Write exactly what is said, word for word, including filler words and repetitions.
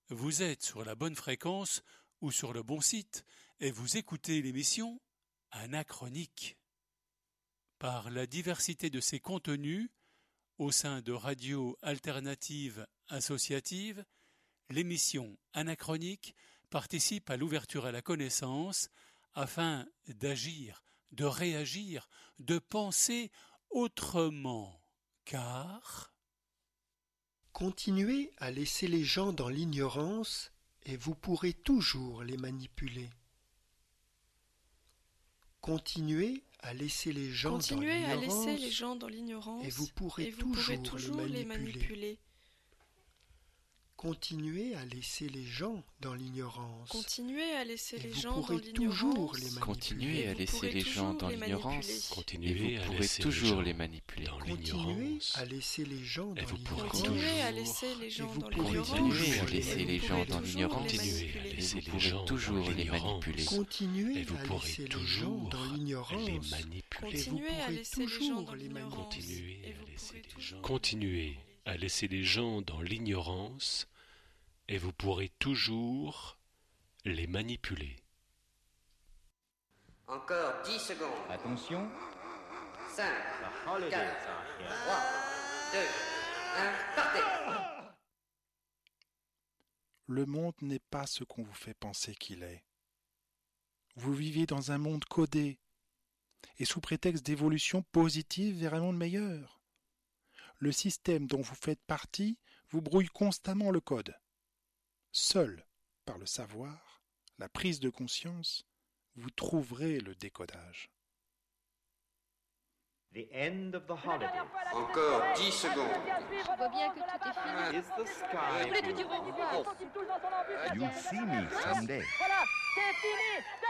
Vous êtes sur la bonne fréquence ou sur le bon site et vous écoutez l'émission Anachronique. Par la diversité de ses contenus, au sein de Radio Alternative Associative, l'émission Anachronique participe à l'ouverture à la connaissance afin d'agir, de réagir, de penser autrement, car... Continuez à laisser les gens dans l'ignorance et vous pourrez toujours les manipuler. Continuez à laisser les gens, Continuez dans, à l'ignorance laisser les gens dans l'ignorance et vous pourrez, et vous toujours, pourrez toujours les les manipuler. manipuler. Continuez à laisser les gens dans l'ignorance. Continuez à laisser et les vous gens pourrez dans l'ignorance. toujours les Continuez à laisser les gens dans l'ignorance. Continuez Et à vous pourrez laisser toujours les les gens manipuler. dans Continuez l'ignorance. à laisser les gens Et dans vous pourrez l'ignorance. Continuez à toujours- laisser les gens vous dans pourrez l'ignorance. Continuez à toujours laisser les les gens dans l'ignorance. Continuez à Et laisser vous les pourrez gens toujours dans les l'ignorance. manipuler. Continuez Et vous à pourrez laisser les gens toujours dans les l'ignorance. manipuler. Continuez à pourrez laisser les gens dans toujours les l'ignorance. Continuez Et à vous laisser pourrez les toujours- gens. Continuez à laisser les gens dans l'ignorance et vous pourrez toujours les manipuler. Encore dix secondes. Attention, cinq, holidays quatre, are here. trois, deux, un, partez. Le monde n'est pas ce qu'on vous fait penser qu'il est. Vous vivez dans un monde codé, et sous prétexte d'évolution positive vers un monde meilleur. Le système dont vous faites partie vous brouille constamment le code. Seul, par le savoir, la prise de conscience, vous trouverez le décodage. The end of the holidays. Encore dix secondes. Je vois bien que tout est fini. Is the sky Je voulais te dire au revoir. You'll see me someday. Voilà, c'est fini.